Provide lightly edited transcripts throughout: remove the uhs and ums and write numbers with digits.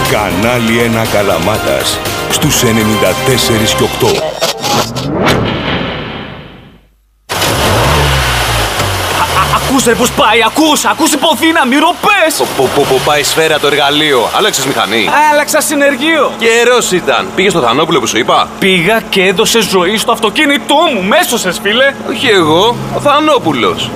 Κανάλι 1 Καλαμάτας στους 94 και 8. Ακούσε πως πάει, ακούς υποδύναμη, ροπές! Που πάει σφαίρα το εργαλείο. Άλλαξες μηχανή. Άλλαξα συνεργείο. Καιρός ήταν. Πήγες στο Θανόπουλο που σου είπα. Πήγα και έδωσε ζωή στο αυτοκίνητό μου. Μέσωσες, φίλε. Όχι εγώ, ο Θανόπουλος.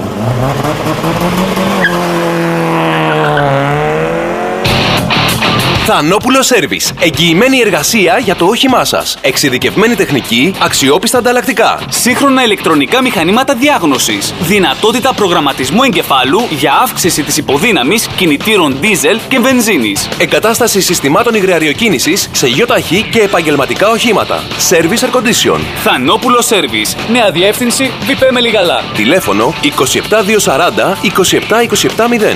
Θανόπουλο Service. Εγγυημένη εργασία για το όχημά σας. Εξειδικευμένη τεχνική, αξιόπιστα ανταλλακτικά. Σύγχρονα ηλεκτρονικά μηχανήματα διάγνωσης. Δυνατότητα προγραμματισμού εγκεφάλου για αύξηση της υποδύναμης κινητήρων δίζελ και βενζίνης. Εγκατάσταση συστημάτων υγραεριοκίνησης σε γιοταχή και επαγγελματικά οχήματα. Service Air Condition. Θανόπουλο Service. Νέα διεύθυνση Βιπέ Μελιγαλά. Τηλέφωνο 27240 27270.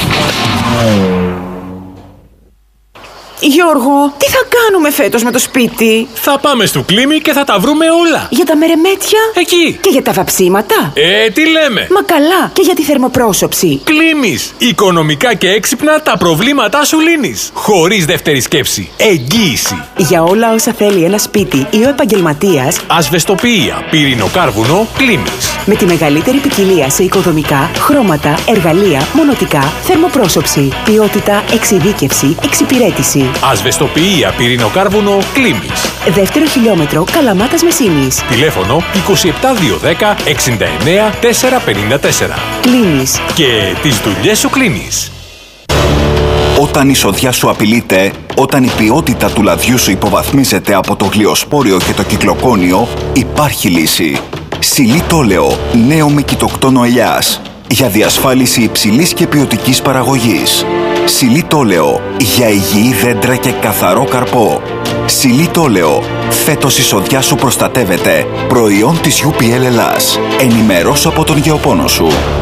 Γιώργο, τι θα κάνουμε φέτος με το σπίτι? Θα πάμε στο Κλίμι και θα τα βρούμε όλα. Για τα μερεμέτια? Εκεί. Και για τα βαψίματα? Τι λέμε. Μα καλά, και για τη θερμοπρόσωψη. Κλίμις. Οικονομικά και έξυπνα τα προβλήματά σου λύνεις. Χωρίς δεύτερη σκέψη. Εγγύηση. Για όλα όσα θέλει ένα σπίτι ή ο επαγγελματίας. Ασβεστοποιία, πυρηνοκάρβουνο, Κλίμις. Με τη μεγαλύτερη ποικιλία σε οικοδομικά, χρώματα, εργαλεία, μονοτικά, θερμοπρόσωψη. Ποιότητα, εξειδίκευση, εξυπηρέτηση. Ασβεστοποιία, πυρηνοκάρβουνο, Κλίμις. Δεύτερο χιλιόμετρο, Καλαμάτας Μεσίνης. Τηλέφωνο 27210 69 454. Κλίμις. Και τις δουλειές σου κλείνεις. Όταν η σοδιά σου απειλείται, όταν η ποιότητα του λαδιού σου υποβαθμίζεται από το γλυοσπόριο και το κυκλοκόνιο, υπάρχει λύση. Σιλίτολεο, νέο με κοιτοκτόνο ελιάς. Για διασφάλιση υψηλής και ποιοτικής παραγωγής. Σιλίτολεο, για υγιή δέντρα και καθαρό καρπό. Σιλίτολεο, φέτος η σοδιά σου προστατεύεται. Προϊόν της UPL Ελλάς. Ενημερώσου από τον γεωπόνο σου.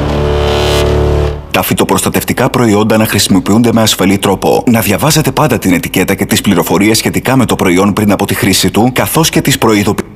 Τα φυτοπροστατευτικά προϊόντα να χρησιμοποιούνται με ασφαλή τρόπο. Να διαβάζετε πάντα την ετικέτα και τις πληροφορίες σχετικά με το προϊόν πριν από τη χρήση του, καθώς και τις προειδοποιήσεις.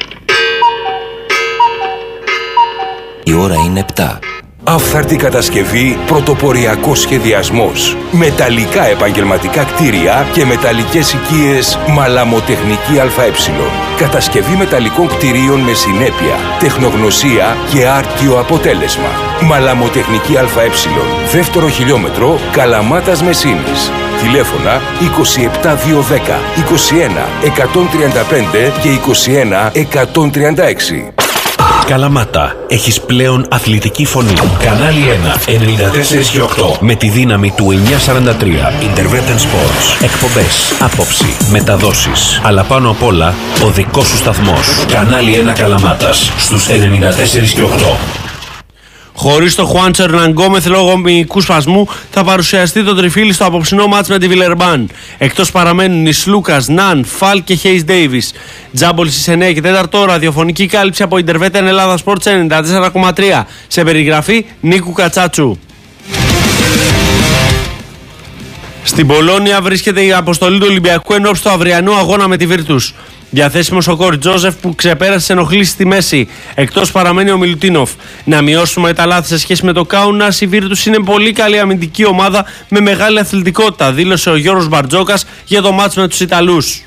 Η ώρα είναι 7. Άφθαρτη κατασκευή, πρωτοποριακός σχεδιασμός. Μεταλλικά επαγγελματικά κτίρια και μεταλλικές οικίες Μαλαμοτεχνική ΑΕ. Κατασκευή μεταλλικών κτιρίων με συνέπεια, τεχνογνωσία και άρτιο αποτέλεσμα. Μαλαμοτεχνική ΑΕ. Δεύτερο χιλιόμετρο, Καλαμάτας Μεσίνης. Τηλέφωνα 27210 21 135 και 21 136. Καλαμάτα, έχεις πλέον αθλητική φωνή. Κανάλι 1, 94 και 8. Με τη δύναμη του 943. Intervention Sports. Εκπομπές, άποψη, μεταδόσεις. Αλλά πάνω απ' όλα, ο δικός σου σταθμός. Κανάλι 1 Καλαμάτας, στους 94 και 8. Χωρίς το Χουάν Τσερναγκόμεθ λόγω μυϊκού σπασμού, θα παρουσιαστεί το τριφύλι στο απόψινό μάτς με τη Βιλερμπάν. Εκτός παραμένουν οι Σλούκας, Ναν, Φαλ και Χέις Ντέιβις. Τζάμπολ στις 9 και 4, ραδιοφωνική κάλυψη από Intervention Ελλάδα Sports 94,3. Σε περιγραφή Νίκου Κατσάτσου. Στην Πολόνια βρίσκεται η αποστολή του Ολυμπιακού ενόψει του αυριανού αγώνα με τη Βίρτους. Διαθέσιμος ο Κόρι Τζόζεφ που ξεπέρασε τις ενοχλήσεις στη μέση. Εκτός παραμένει ο Μιλουτίνοφ. Να μειώσουμε τα λάθη σε σχέση με το Κάουνας. Η Βίρτους είναι πολύ καλή αμυντική ομάδα με μεγάλη αθλητικότητα, δήλωσε ο Γιώργος Μπαρτζόκας για το μάτς με τους Ιταλούς.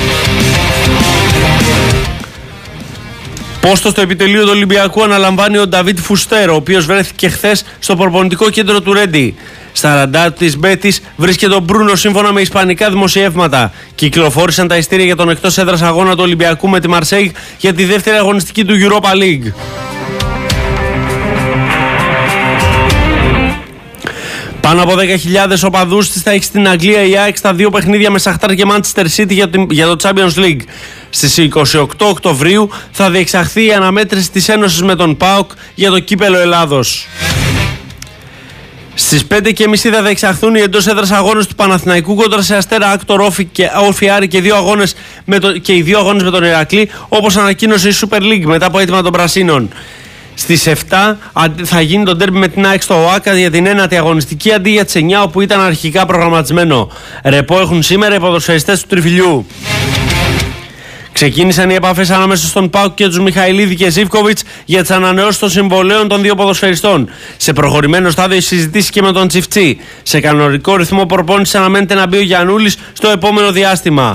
Πόστο στο επιτελείο του Ολυμπιακού αναλαμβάνει ο Νταβίτ Φουστέρο, ο οποίος βρέθηκε χθες στο προπονητικό κέντρο του Ρέντι. Στα ραντάρ της Μπέτης βρίσκεται ο Μπρούνο σύμφωνα με ισπανικά δημοσιεύματα. Κυκλοφόρησαν τα ειστήρια για τον εκτός έδρας αγώνα του Ολυμπιακού με τη Μαρσέιγ για τη δεύτερη αγωνιστική του Europa League. Πάνω από 10.000 οπαδούς της θα έχει στην Αγγλία η ΑΕΚ στα δύο παιχνίδια με Σαχτάρ και Manchester City για το Champions League. Στις 28 Οκτωβρίου θα διεξαχθεί η αναμέτρηση της Ένωσης με τον ΠΑΟΚ για το κύπελο Ελλάδος. Στις 5.30 θα διεξαχθούν οι εντός έδρας αγώνες του Παναθηναϊκού κόντρα σε Αστέρα Άκτορ Όφι Άρη και οι δύο αγώνες με τον Ηρακλή, όπως ανακοίνωσε η Super League μετά από αίτημα των Πρασίνων. Στις 7 θα γίνει το ντέρμπι με την ΑΕΚ στο ΟΑΚΑ για την 9η αγωνιστική αντί για τις 9 όπου ήταν αρχικά προγραμματισμένο. Ρεπό έχουν σήμερα οι ποδοσφαιριστές του Τριφυλιού. Ξεκίνησαν οι επαφές ανάμεσα στον ΠΑΟΚ και τους Μιχαηλίδη και Ζίβκοβιτς για τις ανανεώσεις των συμβολέων των δύο ποδοσφαιριστών. Σε προχωρημένο στάδιο οι συζητήσεις και με τον Τσιφτσί. Σε κανονικό ρυθμό προπόνηση αναμένεται να μπει ο Γιαννούλης στο επόμενο διάστημα.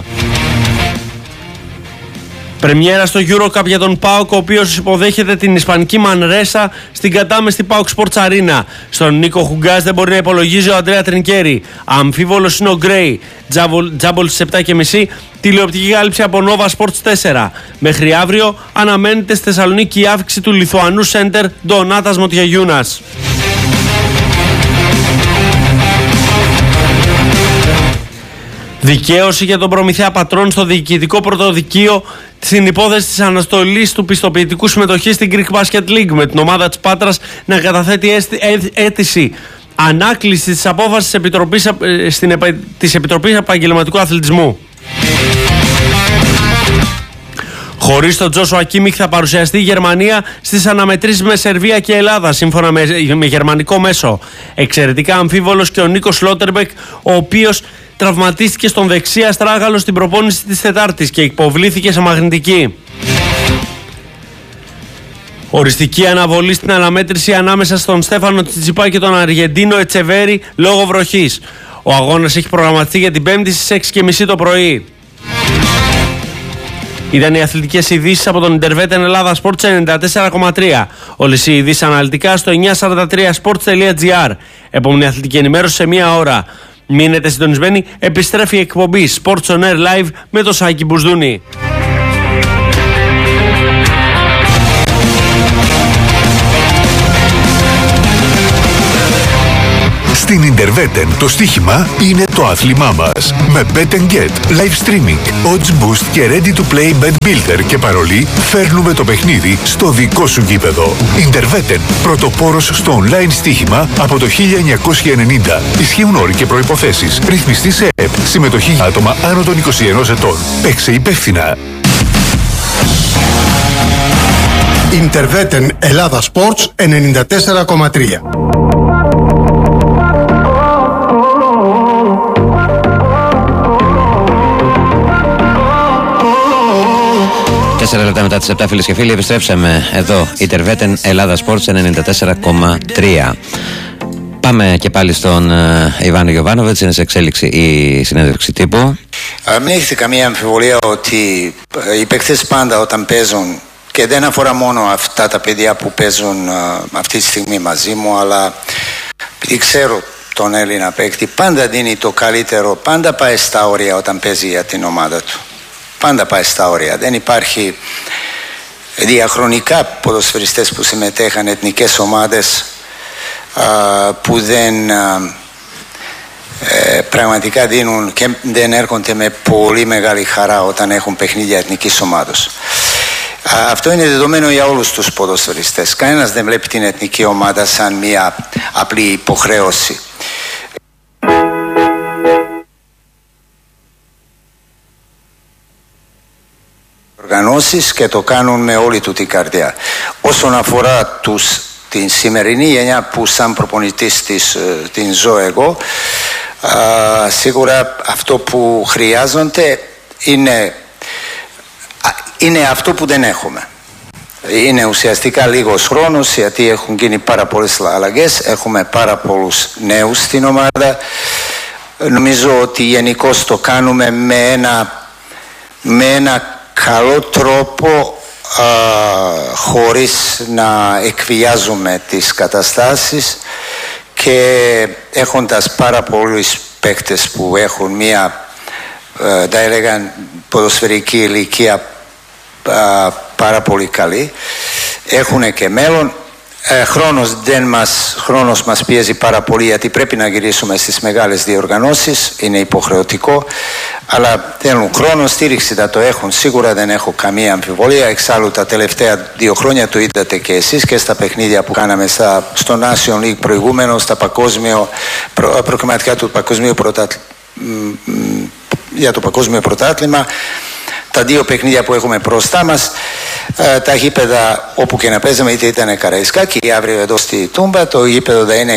Πρεμιέρα στο EuroCup για τον ΠΑΟΚ, ο οποίος υποδέχεται την Ισπανική Μανρέσα στην κατάμεστη ΠΑΟΚ Sports Arena. Στον Νίκο Χουγκάς δεν μπορεί να υπολογίζει ο Αντρέα Τρινκέρι. Αμφίβολος είναι ο Γκρέι. Τζάμπολ στις 7.30, τηλεοπτική κάλυψη από Nova Sports 4. Μέχρι αύριο αναμένεται στη Θεσσαλονίκη η αύξηση του Λιθουανού σέντερ Ντονάτας Μοτιαγιούνας. Δικαίωση για τον προμηθέα Πατρών στο διοικητικό πρωτοδικείο στην υπόθεση της αναστολής του πιστοποιητικού συμμετοχής στην Greek Basket League, με την ομάδα της Πάτρας να καταθέτει αίτηση ανάκλησης της απόφασης της Επιτροπής Επαγγελματικού Αθλητισμού. Χωρίς τον Τζόσουα Κίμιχ θα παρουσιαστεί η Γερμανία στις αναμετρήσεις με Σερβία και Ελλάδα, σύμφωνα με γερμανικό μέσο. Εξαιρετικά αμφίβολος και ο Νίκος Λότερμπεκ, ο οποίος τραυματίστηκε στον δεξί αστράγαλο στην προπόνηση της Τετάρτης και υποβλήθηκε σε μαγνητική. Οριστική αναβολή στην αναμέτρηση ανάμεσα στον Στέφανο Τσιτσιπά και τον Αργεντίνο Ετσεβέρι λόγω βροχής. Ο αγώνας έχει προγραμματιστεί για την Πέμπτη στις 6.30 το πρωί. Ήταν οι αθλητικές ειδήσεις από τον Interveten Ελλάδα Sports 94,3. Όλες οι ειδήσεις αναλυτικά στο 943sports.gr. Επόμενη αθλητική ενημέρωση σε μία ώρα. Μείνετε συντονισμένοι, επιστρέφει η εκπομπή Sports on Air Live με το Σάκη Μπουσδούνη. Στην Interveten το στοίχημα είναι το άθλημά μας. Με Bet & Get, live streaming, odds boost και ready to play bet builder και παρολί, φέρνουμε το παιχνίδι στο δικό σου γήπεδο. Interveten, πρωτοπόρος στο online στοίχημα από το 1990. Ισχύουν όροι και προϋποθέσεις. Ρυθμιστή σε ΕΠ. Συμμετοχή για άτομα άνω των 21 ετών. Παίξε υπεύθυνα. Interveten Ελλάδα Sports 94,3. 4 λεπτά μετά τις 7, φίλες και φίλοι, επιστρέψαμε εδώ. Interveten Ελλάδα Sports 94,3. Πάμε και πάλι στον Ιβάνο Γιοβάνοβιτς. Είναι σε εξέλιξη η συνέντευξη τύπου. Μην έχετε καμία αμφιβολία ότι οι παίκτες πάντα όταν παίζουν, και δεν αφορά μόνο αυτά τα παιδιά που παίζουν αυτή τη στιγμή μαζί μου, αλλά επειδή ξέρω τον Έλληνα παίκτη, πάντα δίνει το καλύτερο, πάντα πάει στα όρια όταν παίζει για την ομάδα του. Πάντα πάει στα όρια. Δεν υπάρχει διαχρονικά ποδοσφαιριστές που συμμετέχαν, εθνικές ομάδες που δεν πραγματικά δίνουν και δεν έρχονται με πολύ μεγάλη χαρά όταν έχουν παιχνίδια εθνικής ομάδος. Αυτό είναι δεδομένο για όλους τους ποδοσφαιριστές. Κανένας δεν βλέπει την εθνική ομάδα σαν μια απλή υποχρέωση. Οργανώσεις και το κάνουν με όλη του την καρδιά. Όσον αφορά την σημερινή γενιά που σαν προπονητής την ζω εγώ, σίγουρα αυτό που χρειάζονται είναι αυτό που δεν έχουμε. Είναι ουσιαστικά λίγος χρόνος, γιατί έχουν γίνει πάρα πολλές αλλαγές, έχουμε πάρα πολλούς νέους στην ομάδα. Νομίζω ότι γενικώς το κάνουμε με ένα καλό τρόπο, χωρίς να εκβιάζουμε τις καταστάσεις και έχοντας πάρα πολλούς παίκτες που έχουν μια, θα έλεγα, ποδοσφαιρική ηλικία πάρα πολύ καλή, έχουν και μέλλον. Χρόνος μας πιέζει πάρα πολύ, γιατί πρέπει να γυρίσουμε στις μεγάλες διοργανώσεις, είναι υποχρεωτικό, αλλά θέλουν χρόνο, στήριξη θα το έχουν σίγουρα, δεν έχω καμία αμφιβολία. Εξάλλου τα τελευταία 2 χρόνια το είδατε και εσείς και στα παιχνίδια που κάναμε στο Nation League προηγούμενο, στα προκριματικά του παγκοσμίου για το παγκόσμιο πρωτάθλημα. Τα 2 παιχνίδια που έχουμε μπροστά μας, τα γήπεδα όπου και να παίζαμε, είτε ήταν Καραϊσκάκη ή αύριο εδώ στη Τούμπα, το γήπεδο θα είναι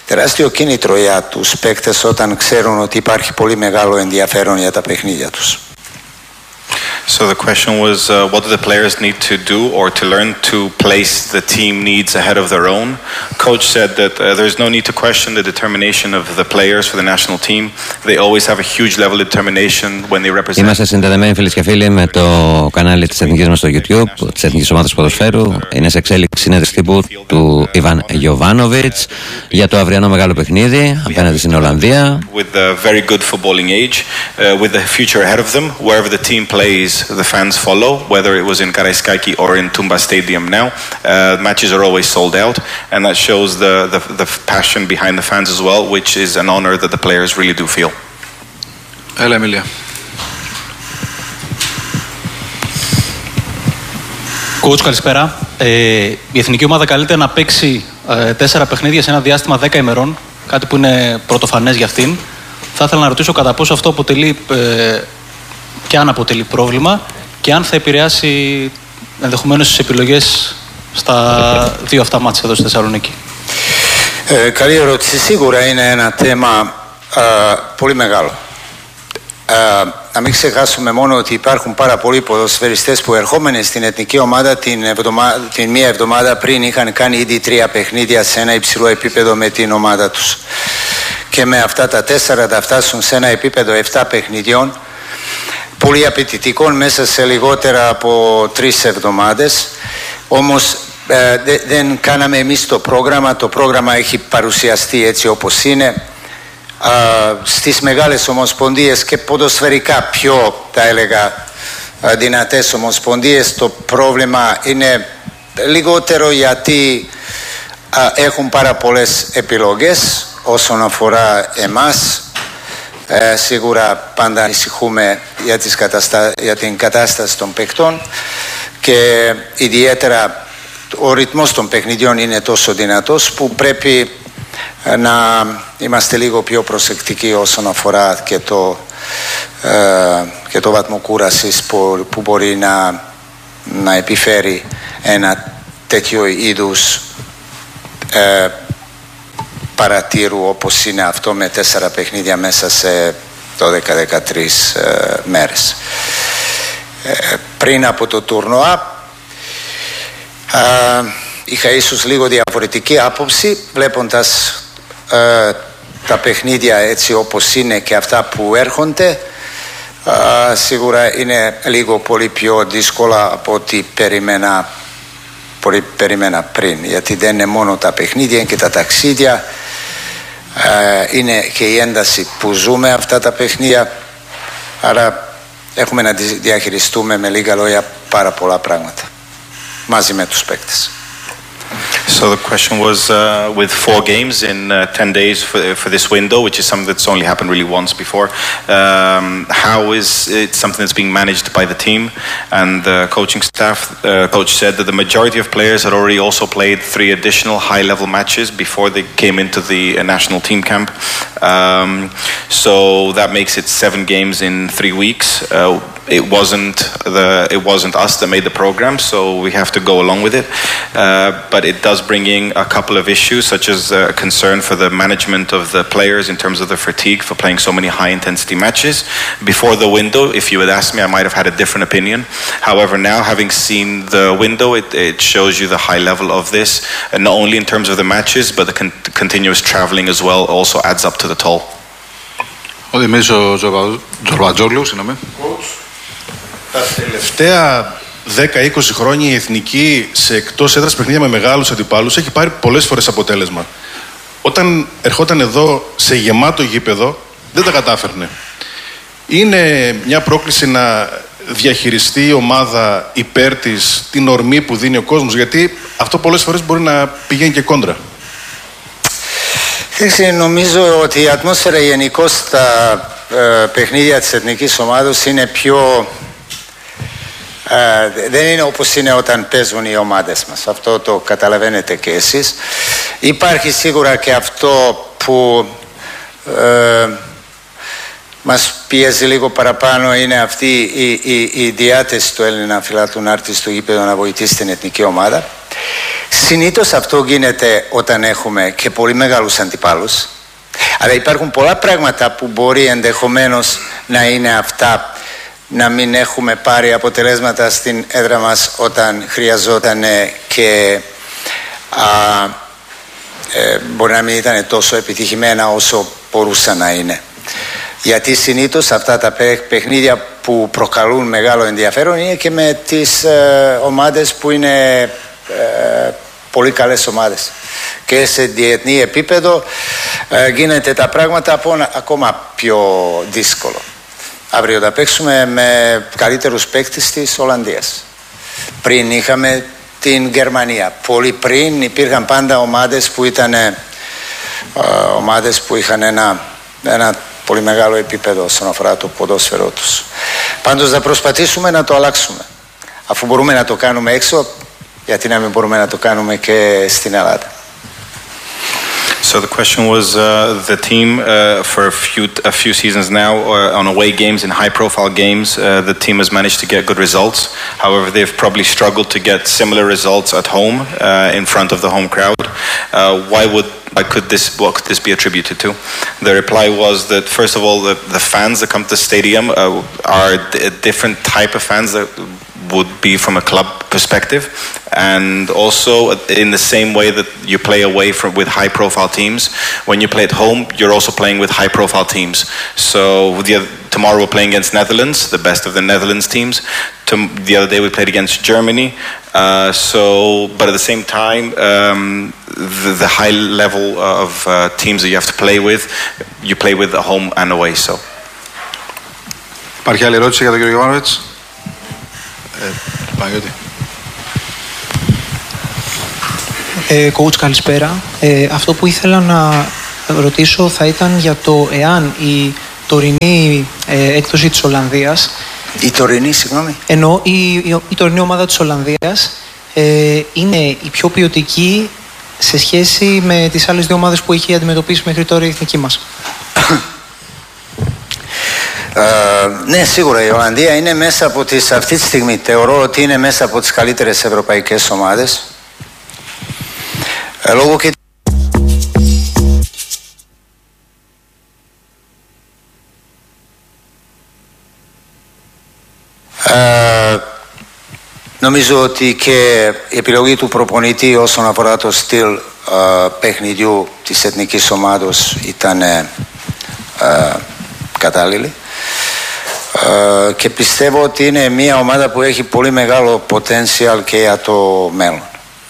τεράστιο κίνητρο για τους παίκτες όταν ξέρουν ότι υπάρχει πολύ μεγάλο ενδιαφέρον για τα παιχνίδια τους. So the question was, what do the players need to do or to learn to place the team needs ahead of their own? Coach said that there's no need to question the determination of the players for the national team. They always have a huge level of determination when they represent. Είμαστε συνδεδεμένοι, φίλες και φίλοι, με το κανάλι της Εθνικής μας στο YouTube, της Εθνικής Ομάδας Ποδοσφαίρου. Είναι σε εξέλιξη συνέντευξη τύπου του Ιβάν Γιοβάνοβιτς για το αυριανό μεγάλο παιχνίδι απέναντι στην Ολλανδία. With a very good footballing age, with the future ahead of them, wherever the team plays, the fans follow, whether it was in Karaiskaki or in Tumba Stadium now. Matches are always sold out, and that shows the passion behind the fans as well, which is an honor that the players really do feel. Έλα, Εμίλια. Coach, καλησπέρα. Η εθνική ομάδα καλείται να παίξει 4 παιχνίδια σε ένα διάστημα 10 ημερών, κάτι που είναι πρωτοφανές για αυτήν. Θα ήθελα να ρωτήσω κατά πόσο αυτό αποτελεί και αν αποτελεί πρόβλημα και αν θα επηρεάσει ενδεχομένως τις επιλογές στα 2 αυτά μάτς εδώ στη Θεσσαλονίκη. Καλή ερώτηση. Σίγουρα είναι ένα θέμα πολύ μεγάλο. Να μην ξεχάσουμε μόνο ότι υπάρχουν πάρα πολλοί ποδοσφαιριστές που ερχόμενοι στην εθνική ομάδα την μία εβδομάδα πριν είχαν κάνει ήδη 3 παιχνίδια σε ένα υψηλό επίπεδο με την ομάδα τους. Και με αυτά τα 4 θα φτάσουν σε ένα επίπεδο 7 παιχνιδιών πολύ απαιτητικών μέσα σε λιγότερα από 3 εβδομάδες. Όμως δεν κάναμε εμείς το πρόγραμμα έχει παρουσιαστεί έτσι όπως είναι. Στις μεγάλες ομοσπονδίες και ποδοσφαιρικά πιο, θα έλεγα, δυνατές ομοσπονδίες το πρόβλημα είναι λιγότερο γιατί έχουν πάρα πολλές επιλογές όσον αφορά εμάς. Σίγουρα πάντα ανησυχούμε για την κατάσταση των παιχτών και ιδιαίτερα ο ρυθμός των παιχνιδιών είναι τόσο δυνατός που πρέπει να είμαστε λίγο πιο προσεκτικοί όσον αφορά και το βαθμό κούρασης που μπορεί να επιφέρει ένα τέτοιο είδους παρατήρου όπως είναι αυτό με 4 παιχνίδια μέσα σε 12-13 μέρες. Πριν από το τουρνουά είχα ίσως λίγο διαφορετική άποψη βλέποντας τα παιχνίδια έτσι όπως είναι και αυτά που έρχονται. Σίγουρα είναι λίγο πολύ πιο δύσκολα από ό,τι περίμενα πριν, γιατί δεν είναι μόνο τα παιχνίδια και τα ταξίδια, είναι και η ένταση που ζούμε αυτά τα παιχνίδια, άρα έχουμε να διαχειριστούμε με λίγα λόγια πάρα πολλά πράγματα μαζί με τους παίκτες. So the question was, with 4 games in 10 days for this window, which is something that's only happened really once before, how is it something that's being managed by the team and the coaching staff? Coach said that the majority of players had already also played 3 additional high-level matches before they came into the national team camp. So that makes it 7 games in 3 weeks. It wasn't us that made the program, so we have to go along with it. But it does bring in a couple of issues, such as concern for the management of the players in terms of the fatigue for playing so many high-intensity matches. Before the window, if you had asked me, I might have had a different opinion. However, now having seen the window, it shows you the high level of this, and not only in terms of the matches, but the continuous traveling as well also adds up to the toll. Ο Δημήτρης ο Τζορβατζόγλου, συγγνώμη. Τα τελευταία 10-20 χρόνια η Εθνική σε εκτός έδρας παιχνίδια με μεγάλους αντιπάλους έχει πάρει πολλές φορές αποτέλεσμα. Όταν ερχόταν εδώ σε γεμάτο γήπεδο δεν τα κατάφερνε. Είναι μια πρόκληση να διαχειριστεί η ομάδα υπέρ της την ορμή που δίνει ο κόσμος, γιατί αυτό πολλές φορές μπορεί να πηγαίνει και κόντρα. Νομίζω ότι η ατμόσφαιρα γενικώς στα παιχνίδια της εθνικής ομάδας είναι πιο... δεν είναι όπως είναι όταν παίζουν οι ομάδες μας. Αυτό το καταλαβαίνετε και εσείς. Υπάρχει σίγουρα και αυτό που μας πιέζει λίγο παραπάνω, είναι αυτή η διάθεση του Έλληνα φιλάθλου να έρθει στο γήπεδο να βοηθήσει την εθνική ομάδα. Συνήθως αυτό γίνεται όταν έχουμε και πολύ μεγάλους αντιπάλους. Αλλά υπάρχουν πολλά πράγματα που μπορεί ενδεχομένως να είναι αυτά, να μην έχουμε πάρει αποτελέσματα στην έδρα μας όταν χρειαζόταν και μπορεί να μην ήταν τόσο επιτυχημένα όσο μπορούσαν να είναι. Γιατί συνήθως αυτά τα παιχνίδια που προκαλούν μεγάλο ενδιαφέρον είναι και με τις ομάδες που είναι πολύ καλές ομάδες. Και σε διεθνή επίπεδο γίνεται τα πράγματα ακόμα πιο δύσκολο. Αύριο θα παίξουμε με καλύτερους παίκτες της Ολλανδίας. Πριν είχαμε την Γερμανία. Πολύ πριν υπήρχαν πάντα ομάδες που είχαν ένα πολύ μεγάλο επίπεδο όσον αφορά το ποδόσφαιρό τους. Πάντως θα προσπαθήσουμε να το αλλάξουμε. Αφού μπορούμε να το κάνουμε έξω, γιατί να μην μπορούμε να το κάνουμε και στην Ελλάδα. So the question was the team for a few seasons now on away games, in high-profile games, the team has managed to get good results. However, they've probably struggled to get similar results at home in front of the home crowd. What could this be attributed to? The reply was that first of all, the fans that come to the stadium are a different type of fans that would be from a club perspective, and also in the same way that you play away with high profile teams, when you play at home you're also playing with high profile teams. So tomorrow we're playing against Netherlands, the best of the Netherlands teams. The other day we played against Germany, but at the same time the high level of teams that you have to play with, you play with the home and away. So Υπάρχει άλλη ερώτηση για τον κύριο Γιωβάνοβιτς? Παναγιώτη. Coach, καλησπέρα. Αυτό που ήθελα να ρωτήσω θα ήταν για το εάν η τωρινή έκδοση της Ολλανδίας... Η τωρινή, συγγνώμη. Ενώ η τωρινή ομάδα της Ολλανδίας είναι η πιο ποιοτική σε σχέση με τις άλλες δύο ομάδες που έχει αντιμετωπίσει μέχρι τώρα η εθνική μας. Ναι, σίγουρα η Ολλανδία είναι μέσα από αυτή τη στιγμή θεωρώ ότι είναι μέσα από τις καλύτερες ευρωπαϊκές ομάδες. Λόγω και νομίζω ότι και η επιλογή του προπονητή όσον αφορά το στυλ παιχνιδιού της εθνικής ομάδος ήταν κατάλληλη. Και πιστεύω ότι είναι μια ομάδα που έχει πολύ μεγάλο potential και για το μέλλον.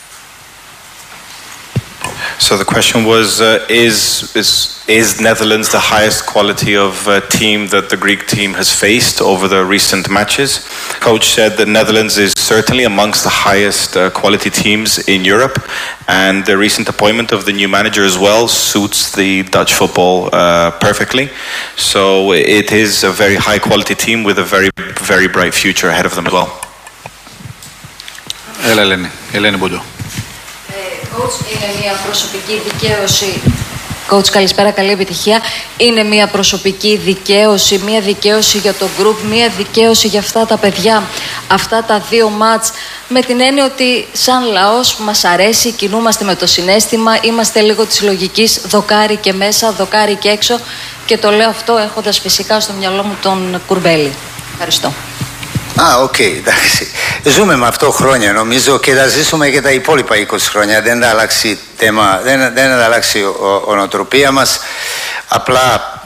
So the question was, is Netherlands the highest quality of team that the Greek team has faced over the recent matches? Coach said that Netherlands is certainly amongst the highest quality teams in Europe, and the recent appointment of the new manager as well suits the Dutch football perfectly. So it is a very high quality team with a very, very bright future ahead of them as well. Ελένη Μποντζό. Coach, είναι μια προσωπική δικαίωση. Coach, καλησπέρα, καλή επιτυχία. Είναι μια προσωπική δικαίωση, μια δικαίωση για το group, μια δικαίωση για αυτά τα παιδιά, αυτά τα δύο μάτς, με την έννοια ότι σαν λαός μας αρέσει, κινούμαστε με το συναίσθημα, είμαστε λίγο της λογικής, δοκάρι και μέσα, δοκάρι και έξω, και το λέω αυτό έχοντας φυσικά στο μυαλό μου τον Κουρμπέλη. Ευχαριστώ. Οκ, εντάξει. Ζούμε με αυτό χρόνια νομίζω και θα ζήσουμε και τα υπόλοιπα 20 χρόνια. Δεν θα αλλάξει θέμα, δεν θα αλλάξει η νοοτροπία μας. Απλά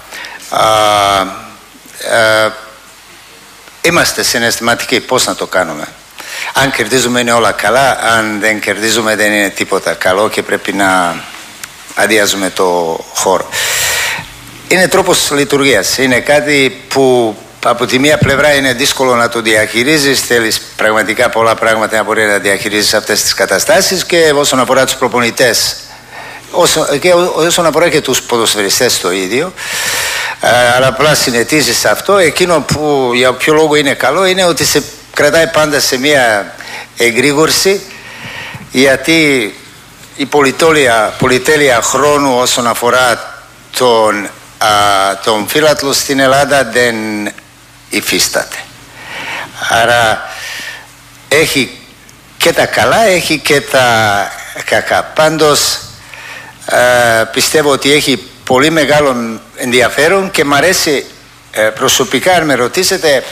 είμαστε συναισθηματικοί. Πώς να το κάνουμε? Αν κερδίζουμε είναι όλα καλά, αν δεν κερδίζουμε δεν είναι τίποτα καλό και πρέπει να αδειάζουμε το χώρο. Είναι τρόπος λειτουργίας. Είναι κάτι που από τη μία πλευρά είναι δύσκολο να το διαχειρίζεις, θέλεις πραγματικά πολλά πράγματα να μπορεί να διαχειρίζεις αυτές τις καταστάσεις, και όσον αφορά τους προπονητές και όσον αφορά και τους ποδοσφαιριστές το ίδιο, αλλά απλά συνετίζεις αυτό. Εκείνο που για ποιο λόγο είναι καλό είναι ότι σε κρατάει πάντα σε μια εγρήγορση, γιατί η πολυτέλεια χρόνου όσον αφορά τον φύλατλο στην Ελλάδα δεν υφίσταται. Άρα έχει και τα καλά, έχει και τα κακά. Πάντως πιστεύω ότι έχει πολύ μεγάλο ενδιαφέρον και μ' αρέσει προσωπικά, αν με ρωτήσετε,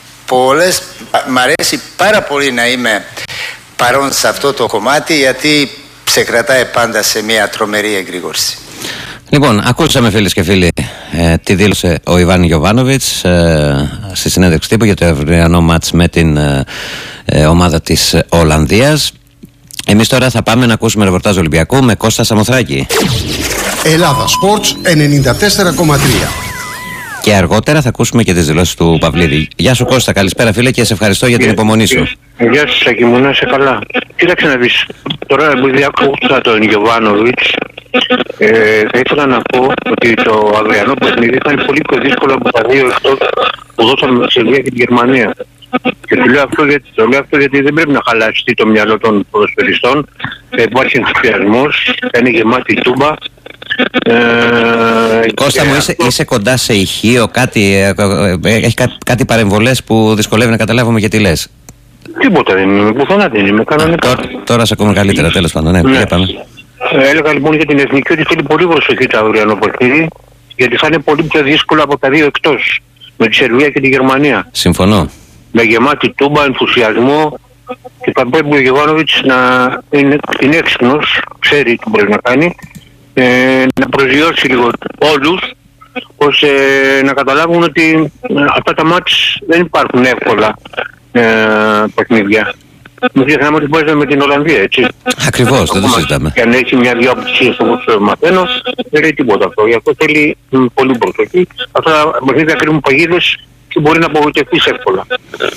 μ' αρέσει πάρα πολύ να είμαι παρόν σε αυτό το κομμάτι, γιατί σε κρατάει πάντα σε μια τρομερή εγρήγορση. Λοιπόν, ακούσαμε φίλες και φίλοι τι δήλωσε ο Ιβάν Γιοβάνοβιτς στη συνέντευξη τύπου για το αυριανό μάτς με την ομάδα της Ολλανδίας. Εμείς τώρα θα πάμε να ακούσουμε ρεπορτάζ Ολυμπιακού με Κώστα Σαμοθράκη. Ελλάδα Sports 94,3. Και αργότερα θα ακούσουμε και τις δηλώσεις του Παυλίδη. Γεια σου Κώστα, καλησπέρα φίλε και σε ευχαριστώ για την υπομονή σου. Γεια σου Σάκη μου, να είσαι καλά. Κοίταξε να δεις, τώρα επειδή άκουσα τον Γιοβάνοβιτς, θα ήθελα να πω ότι το αυριανό παιχνίδι ήταν πολύ πιο δύσκολο από τα δύο εκτός που δώσαμε τη Σερβία και τη Γερμανία. Και το λέω αυτό γιατί δεν πρέπει να χαλάσει το μυαλό των ποδοσφαιριστών. Υπάρχει ενθουσιασμός, είναι γεμάτη τούμπα. Κώστα μου, είσαι κοντά σε ηχείο, έχει κάτι παρεμβολές που δυσκολεύει να καταλάβουμε γιατί λες. Τίποτα δεν είμαι, πουθενά δεν είμαι, κανονικά. Τώρα σε ακούμε καλύτερα, τέλος πάντων. Ναι. Πάμε. Έλεγα λοιπόν για την εθνική ότι θέλει πολύ προσοχή το αυριανό παιχνίδι, γιατί θα είναι πολύ πιο δύσκολο από τα δύο εκτός, με τη Σερβία και τη Γερμανία. Συμφωνώ. Με γεμάτη τούμπα, ενθουσιασμό, και θα πρέπει ο Γιοβάνοβιτς να είναι έξυπνος, ξέρει τι μπορεί να κάνει, να προσγειώσει λίγο όλους, ώστε να καταλάβουν ότι αυτά τα μάτς δεν υπάρχουν εύκολα παιχνίδια. Μην ξεχνάμε ότι παίζαμε με την Ολλανδία, έτσι. Ακριβώς, δεν το συζητάμε. Και αν έχει μια-δυο αποτυχίες όπως μαθαίνω, δεν λέει τίποτα αυτό. Γι' αυτό θέλει πολύ προσοχή. Αυτά τα παιχνίδια κρύβουν παγίδες και μπορεί να απογοητευτείς εύκολα.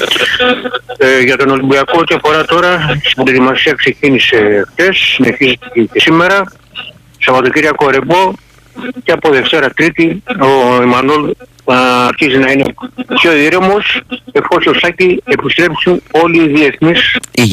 Για τον Ολυμπιακό, ό,τι αφορά τώρα, η προετοιμασία ξεκίνησε χτες, συνεχίζεται και σήμερα. Σαββατοκύριακο ρεμπό και από Δευτέρα Τρίτη ο Εμμανουέλ αρχίζει να είναι πιο ήρεμος, εφόσον Σάκη επιστρέψουν όλοι οι διεθνείς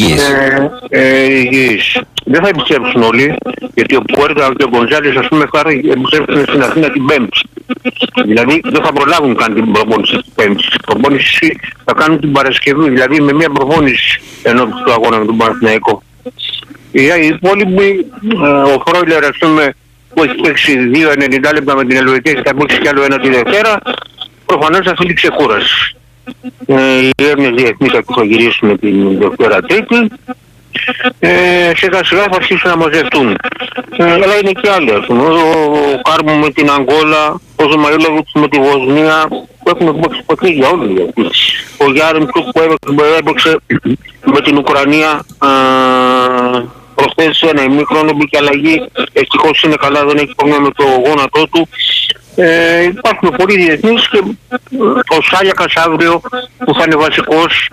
υγιείς. Δεν θα επιστρέψουν όλοι, γιατί ο Πουέρτα και ο Γκονζάλες, ας πούμε, επιστρέψουν στην Αθήνα την Πέμπτη. Δηλαδή δεν θα προλάβουν καν την προπόνηση της Πέμπτης. Την προπόνηση θα κάνουν την Παρασκευή, δηλαδή με μια προπόνηση ενώπιση του αγώνα με τον Παναθηναϊκό. Οι υπόλοιποι, ο Φρόιλερ, ας πούμε, που έχει παίξει 2,90 λεπτά με την Ελβετία και θα παίξει κι άλλο ένα τη Δευτέρα, προφανώς θα θέλει ξεκούραση. Οι έρευνες διεθνείς θα γυρίσουν την Δευτέρα Τρίτη. Σιγά σιγά θα αρχίσουν να μαζευτούν. Αλλά είναι και άλλοι, ας πούμε. Ο Κάρμου με την Αγγόλα, ο Ζουμαϊλόβιτς με τη Βοσνία, που έχουν παίξει παιχνίδια όλοι. Ο Γιάρεμτσουκ που έπαιξε με την Ουκρανία προχθές ένα ημίχρονο, μπήκε αλλαγή. Ευτυχώς είναι καλά, δεν έχει πρόβλημα με το γόνατό του. Υπάρχουν πολλοί διεθνείς και ο Σάλιακας αύριο που θα είναι βασικός,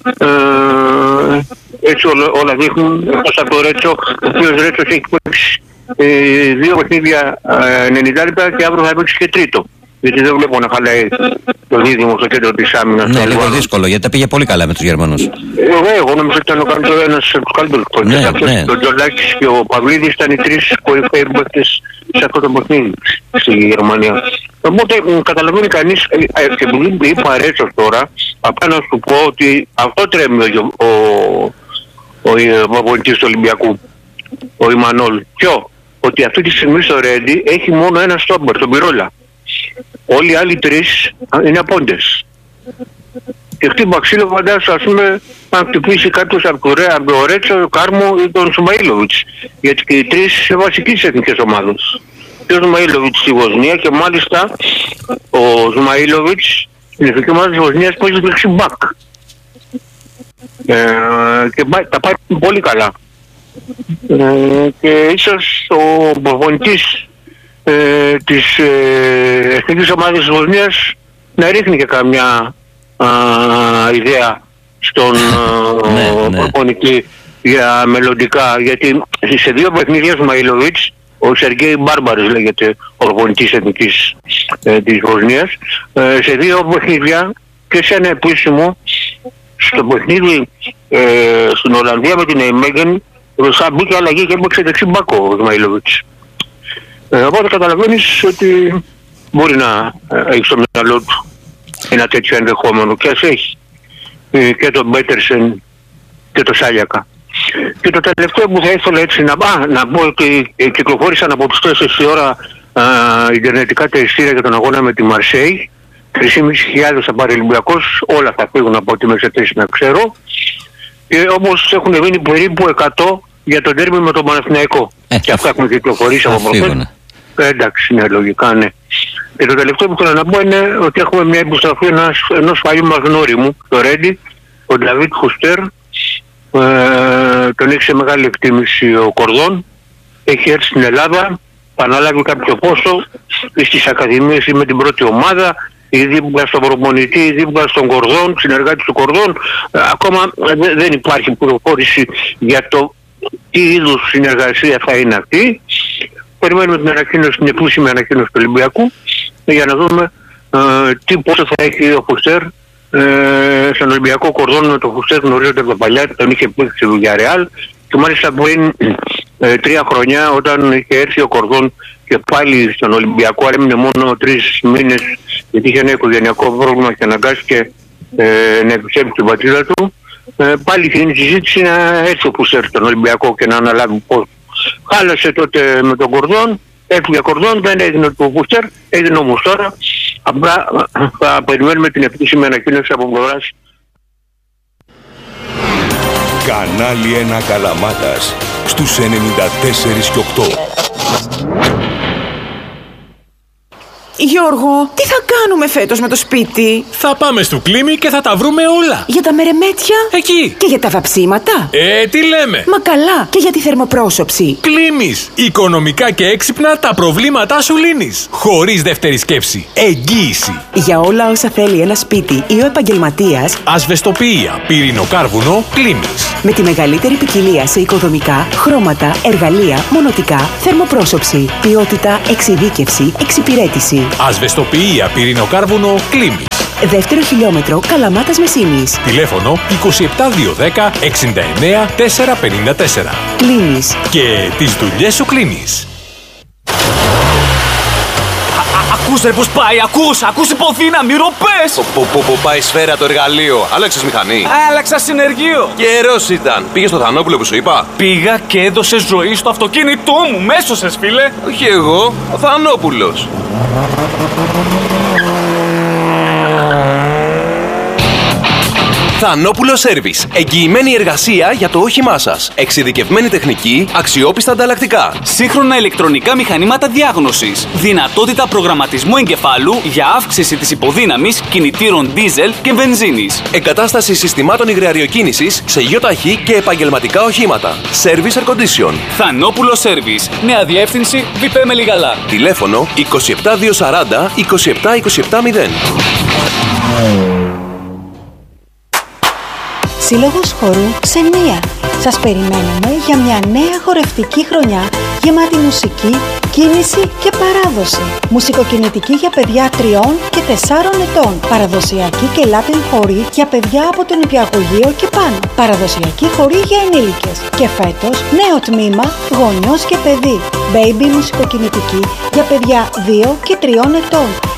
έτσι όλα δείχνουν, εκτός από το Ρέτσο, ο οποίος Ρέτσος έχει παίξει 2 παιχνίδια 90 λεπτά και αύριο θα παίξει και τρίτο. Γιατί δεν βλέπω να χαλάει το δίδυμο στο κέντρο της άμυνας. Ναι, λίγο δύσκολο, γιατί τα πήγε πολύ καλά με τους Γερμανούς. Εγώ νομίζω ότι ήταν ένας από τους καλύτερους παίκτες. Ο Τζολάκης και ο Παυλίδης ήταν οι 3 κορυφαίοι παίκτες σε αυτό το παιχνίδι στη Γερμανία. Οπότε καταλαβαίνει κανείς, και επειδή είπα Ρέτσος τώρα, απάνω να σου πω ότι αυτό τρέμει ο προπονητής του Ολυμπιακού, ο Ιμανόλ. Ποιο? Ότι αυτή τη στιγμή στο Ρέντι έχει μόνο ένα στόμπερ, τον Πυρόλα. Όλοι οι άλλοι 3 είναι απόντες. Και χτύπα ξύλο, φαντάζομαι, ας πούμε, αν χτυπήσει κάποιος από το Ρέτσο, τον Κάρμο ή τον Σουμαΐλοβιτς. Γιατί και οι 3 είναι βασικοί στις εθνικές ομάδες. Και ο Σουμαΐλοβιτς στη Βοσνία και μάλιστα ο Σουμαΐλοβιτς στην εθνική ομάδα της Βοσνίας παίζει δεξί μπακ. Και τα πάει πολύ καλά. Και ίσως ο προπονητής της εθνικής ομάδας της Βοσνίας να ρίχνει και καμιά ιδέα στον προπονητή για μελλοντικά, γιατί σε 2 παιχνίδια του Σουμαΐλοβιτς, ο Σεργέη Μπάρμπαρης λέγεται ο προπονητής εθνικής της Βοσνίας, σε 2 παιχνίδια και σε ένα επίσημο, στο παιχνίδι στην Ολλανδία με την Ειμέγεν, θα μπήκε αλλαγή και έπαιξε δεξί μπάκο ο Σουμαΐλοβιτς. Οπότε καταλαβαίνεις ότι μπορεί να έχει στο μυαλό του ένα τέτοιο ενδεχόμενο, και ας έχει και τον Μπέτερσεν και τον Σάλιακα. Και το τελευταίο που θα ήθελα έτσι να πω ότι κυκλοφόρησαν από τις 4 η ώρα ιντερνετικά τα εισιτήρια για τον αγώνα με τη Μαρσέη. 3.500 θα πάρει ο Ολυμπιακός, όλα θα φύγουν από ό,τι μέσα θέση να ξέρω. Και όμως έχουν μείνει περίπου 100 για τον τέρμι με τον Παναθηναϊκό. Και αυτά έχουν κυκλοφορήσει από προχθές. Εντάξει, είναι λογικά, ναι. Και το τελευταίο που θέλω να πω είναι ότι έχουμε μια επιστροφή ενός παλιού μας γνώριμου, το Ρέντι, ο Νταβίτ Χουστέρ. Τον έχει σε μεγάλη εκτίμηση ο Κορδόν. Έχει έρθει στην Ελλάδα, αναλάβει κάποιο πόσο στις ακαδημίες ή με την πρώτη ομάδα, ή δίπλα στον προπονητή, ή δίπλα στον Κορδόν, συνεργάτη του Κορδόν. Ακόμα δεν υπάρχει πληροφόρηση για το τι είδους συνεργασία θα είναι αυτή. Περιμένουμε την ανακοίνωση, την επίσημη ανακοίνωση του Ολυμπιακού για να δούμε τι πόσο θα έχει ο Χουστέρ στον Ολυμπιακό. Κορδόν με τον Χουστέρ γνωρίζονται από τα παλιά, τον είχε πει στη Villarreal και μάλιστα πριν 3 χρόνια όταν είχε έρθει ο Κορδόν και πάλι στον Ολυμπιακό, αλλά έμεινε μόνο 3 μήνες γιατί είχε ένα οικογενειακό πρόβλημα και αναγκάστηκε να επιστρέψει στην πατρίδα του. Πάλι είχε η συζήτηση να έρθει ο Χουστέρ στον Ολυμπιακό και να αναλάβει πώς. Χάλασε τότε με τον Κορδόν, έφυγε ο Κορδόν, δεν έγινε το Χουστέρ, έγινε όμως τώρα. Απλά θα περιμένουμε την επίσημη ανακοίνωση από πλευράς. Κανάλι 1 Καλαμάτας στους 94 και 8. Γιώργο, τι θα κάνουμε φέτος με το σπίτι? Θα πάμε στο Κλίμι και θα τα βρούμε όλα. Για τα μερεμέτια? Εκεί. Και για τα βαψίματα? Τι λέμε? Μα καλά, και για τη θερμοπρόσωψη. Κλίμις. Οικονομικά και έξυπνα τα προβλήματά σου λύνεις. Χωρίς δεύτερη σκέψη. Εγγύηση. Για όλα όσα θέλει ένα σπίτι ή ο επαγγελματίας. Ασβεστοποιία, πυρηνοκάρβουνο, Κλίμις. Με τη μεγαλύτερη ποικιλία σε οικοδομικά, χρώματα, εργαλεία, μονοτικά, θερμοπρόσωψη, ποιότητα, εξειδίκευση, εξυπηρέτηση. Ασβεστοποιία, πυρηνοκάρβουνο, Κλίμις. Δεύτερο χιλιόμετρο, Καλαμάτας Μεσίνης. Τηλέφωνο 27210 69 454. Κλείνεις. Και τις δουλειές σου κλείνεις. Ακούς ρε πως πάει, ακούς υποδύναμη, ροπές! Που πάει σφαίρα το εργαλείο. Άλλαξες μηχανή? Άλλαξα συνεργείο. Καιρός ήταν. Πήγες στο Θανόπουλο που σου είπα? Πήγα και έδωσε ζωή στο αυτοκίνητό μου. Μέσωσες φίλε. Όχι εγώ, ο Θανόπουλος. Θανόπουλο Σέρβις. Εγγυημένη εργασία για το όχημά σας. Εξειδικευμένη τεχνική, αξιόπιστα ανταλλακτικά. Σύγχρονα ηλεκτρονικά μηχανήματα διάγνωσης. Δυνατότητα προγραμματισμού εγκεφάλου για αύξηση της υποδύναμης κινητήρων δίζελ και βενζίνης. Εγκατάσταση συστημάτων υγραεριοκίνησης σε ΙΟΤΑΧΗ και επαγγελματικά οχήματα. Service Air Condition. Θανόπουλο Σέρβις. Νέα διεύθυνση Βιπέ Μελιγαλά. Τηλέφωνο 27240 27270. Σύλλογος Χορού Ξενία. Σας περιμένουμε για μια νέα χορευτική χρονιά γεμάτη μουσική, κίνηση και παράδοση. Μουσικοκινητική για παιδιά 3 και 4 ετών. Παραδοσιακή και Latin χορή για παιδιά από το νηπιαγωγείο και πάνω. Παραδοσιακή χορή για ενήλικες. Και φέτος νέο τμήμα γονιός και παιδί. Baby μουσικοκινητική για παιδιά 2 και 3 ετών.